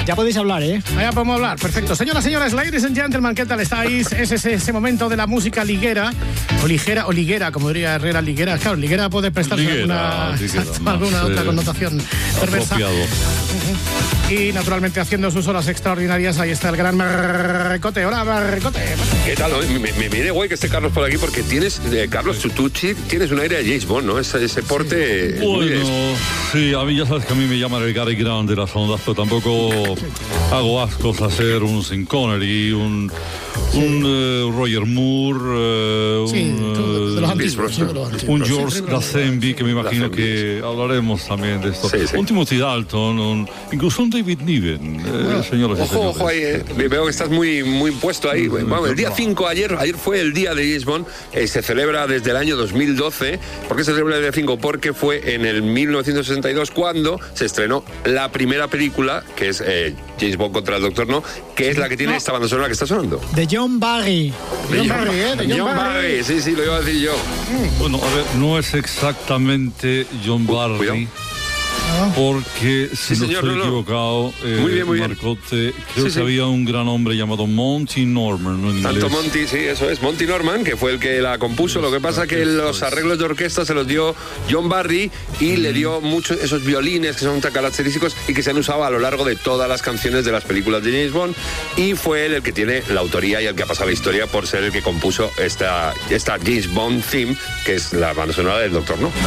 Ya podéis hablar, ¿eh? Ya podemos hablar, perfecto. Señoras, señores, ladies and gentlemen, ¿qué tal estáis? Es ese momento de la música liguera, o ligera, o liguera, como diría Herrera, liguera. Claro, liguera puede prestarse alguna otra connotación perversa. Y naturalmente haciendo sus horas extraordinarias, ahí está el gran Marcote. Hola, Marcote. ¿Qué tal? Me viene guay que esté Carlos por aquí porque tienes, Carlos, tú tienes un aire de James Bond, ¿no? Ese porte... Bueno, sí, a mí ya sabes que a mí me llaman el Gary Grant de las ondas, pero tampoco hago ascos a ser un Sean Connery, un Roger Moore, un George Lazenby, que me imagino que hablaremos también de esto. Un Timothy Dalton, incluso un David Niven, señores. Ojo ahí, veo que estás muy puesto ahí. Vamos, el día 5, ayer fue el día de James Bond, se celebra desde el año 2012. ¿Por qué se celebra el día 5? Porque fue en el 1962 cuando se estrenó la primera película, que es James Bond contra el Doctor No, que es la que tiene esta banda sonora que está sonando. De John Barry. De John Barry, sí, lo iba a decir yo. Bueno, a ver, no es exactamente John Barry. Porque, si no estoy equivocado, muy bien. Marcote, creo que había un gran hombre llamado Monty Norman, ¿no? En inglés. Tanto Monty, sí, eso es. Monty Norman, que fue el que la compuso. Lo que pasa que los arreglos de orquesta se los dio John Barry y le dio muchos esos violines que son tan característicos y que se han usado a lo largo de todas las canciones de las películas de James Bond. Y fue él el que tiene la autoría y el que ha pasado la historia por ser el que compuso esta James Bond theme, que es la banda sonora del Doctor No.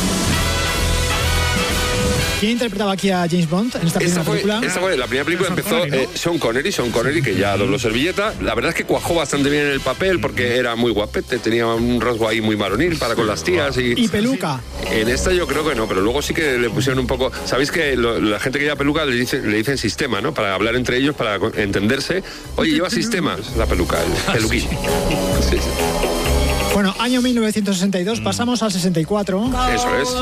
¿Quién interpretaba aquí a James Bond en esta primera película? La primera película empezó Sean Connery, que ya dobló servilleta. La verdad es que cuajó bastante bien en el papel porque era muy guapete, tenía un rasgo ahí muy varonil para con las tías. ¿Y peluca? En esta yo creo que no, pero luego sí que le pusieron un poco... ¿Sabéis que la gente que lleva peluca le dicen sistema, ¿no? Para hablar entre ellos, para entenderse. Oye, lleva sistema, la peluca, el peluquín. Sí. Bueno, año 1962, pasamos al 64. Eso es.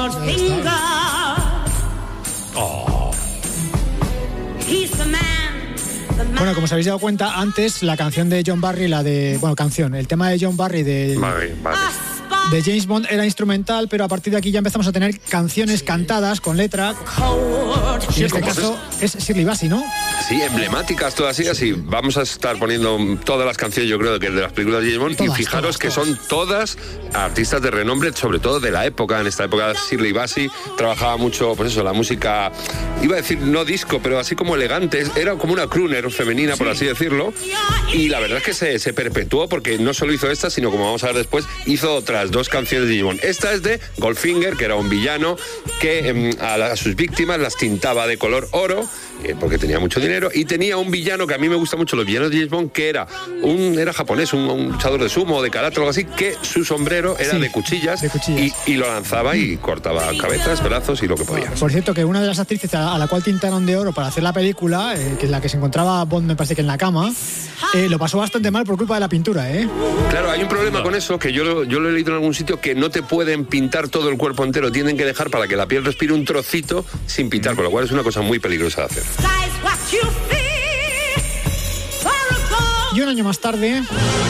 Bueno, como os habéis dado cuenta, antes la canción de John Barry, el tema de John Barry de James Bond era instrumental, pero a partir de aquí ya empezamos a tener canciones cantadas con letra. En este caso es Shirley Bassey, ¿no? Sí, emblemáticas, todas ellas, y vamos a estar poniendo todas las canciones, yo creo, que de las películas de James Bond, y fijaros que son todas artistas de renombre, sobre todo de la época. En esta época Shirley Bassey trabajaba mucho, pues eso, la música, iba a decir no disco, pero así como elegante, era como una crooner femenina, por así decirlo, y la verdad es que se perpetuó, porque no solo hizo esta, sino, como vamos a ver después, hizo otras dos canciones de James Bond. Esta es de Goldfinger, que era un villano que a sus víctimas las tintaba de color oro, porque tenía mucho dinero, y tenía un villano que a mí me gusta mucho los villanos de James Bond, que era japonés, un luchador de sumo o de karate o algo así, que su sombrero era de cuchillas. Y lo lanzaba y cortaba cabezas, brazos y lo que podía. Por cierto, que una de las actrices a la cual tintaron de oro para hacer la película, que es la que se encontraba Bond, me parece que en la cama, lo pasó bastante mal por culpa de la pintura, Claro, hay un problema con eso, que yo lo he leído en algún sitio, que no te pueden pintar todo el cuerpo entero, tienen que dejar para que la piel respire un trocito sin pintar, con lo cual es una cosa muy peligrosa de hacer. Y un año más tarde...